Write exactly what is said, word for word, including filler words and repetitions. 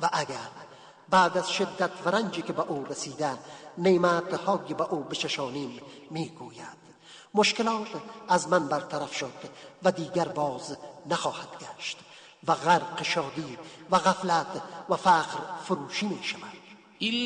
و اگر بعد از شدت و رنجی که به او رسیده نعمت‌های به او بچشانیم میگوید مشکلات از من برطرف شد و دیگر باز نخواهد گشت و غرق شادی و غفلت و فخر فروشی می شود.